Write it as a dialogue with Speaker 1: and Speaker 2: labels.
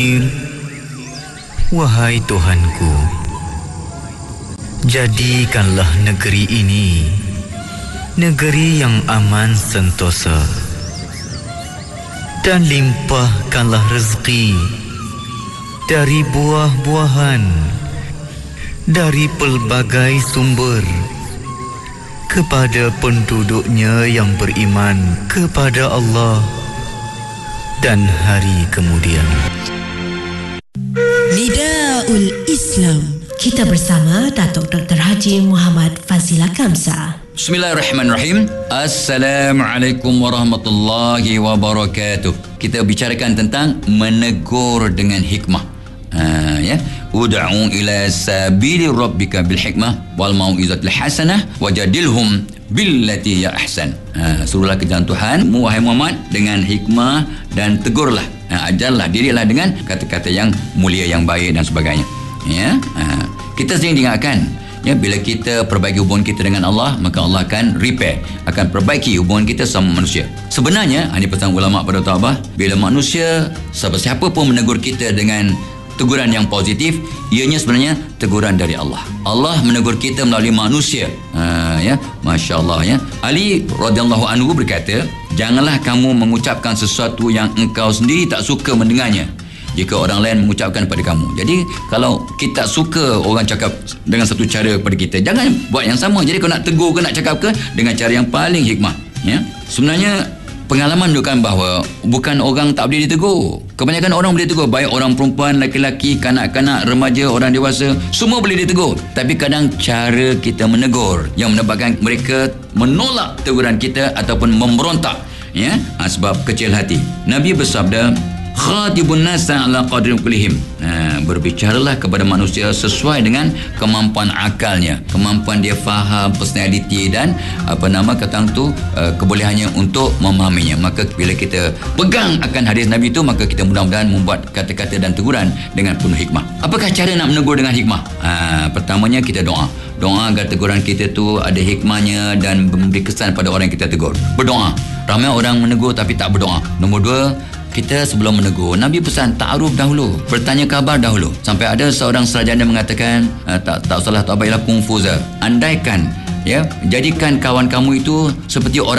Speaker 1: Wahai Tuhanku, jadikanlah negeri ini negeri yang aman sentosa, dan limpahkanlah rezeki dari buah-buahan, dari pelbagai sumber, kepada penduduknya yang beriman kepada Allah dan hari kemudian.
Speaker 2: Nidaul Islam. Kita bersama Datuk Dr. Haji Muhammad Fazila Kamsa.
Speaker 3: Bismillahirrahmanirrahim. Assalamualaikum warahmatullahi wabarakatuh. Kita bicarakan tentang menegur dengan hikmah. Ud'u ila sabili rabbika bil hikmah wal mau'izatil hasanah wajadilhum billati ya ahsan. Suruhlah ke jalan Tuhan, wahai Muhammad, dengan hikmah dan tegurlah. Ajarlah dirilah dengan kata-kata yang mulia, yang baik dan sebagainya. Kita sering diingatkan, bila kita perbaiki hubungan kita dengan Allah, maka Allah akan repair, akan perbaiki hubungan kita sama manusia. Sebenarnya, ini pesan ulama pada Ta'bah, bila manusia, siapa pun menegur kita dengan teguran yang positif, ianya sebenarnya teguran dari Allah. Allah menegur kita melalui manusia. Masya Allah. Ali radhiyallahu anhu berkata, janganlah kamu mengucapkan sesuatu yang engkau sendiri tak suka mendengarnya jika orang lain mengucapkan pada kamu. Jadi kalau kita suka orang cakap dengan satu cara pada kita, jangan buat yang sama. Jadi kalau nak tegur ke, nak cakap ke, dengan cara yang paling hikmah. Sebenarnya pengalaman menunjukkan bahawa bukan orang tak boleh ditegur. Kebanyakan orang boleh ditegur, baik orang perempuan, lelaki, kanak-kanak, remaja, orang dewasa, semua boleh ditegur. Tapi kadang cara kita menegur yang menyebabkan mereka menolak teguran kita ataupun memberontak, sebab kecil hati. Nabi bersabda, khatibun nasa ala qadri kullihim. Berbicaralah kepada manusia sesuai dengan kemampuan akalnya, kemampuan dia faham, personality dan kebolehannya untuk memahaminya. Maka bila kita pegang akan hadis Nabi itu, maka kita mudah-mudahan membuat kata-kata dan teguran dengan penuh hikmah. Apakah cara nak menegur dengan hikmah? Pertamanya kita doa agar teguran kita tu ada hikmahnya dan memberi kesan pada orang yang kita tegur. Berdoa. Ramai orang menegur tapi tak berdoa. Nombor 2, kita sebelum menegur, Nabi pesan ta'aruf dahulu, bertanya khabar dahulu. Sampai ada seorang sarjana mengatakan, tak salah, tak baiklah kungfuza. Andaikan, jadikan kawan kamu itu seperti orang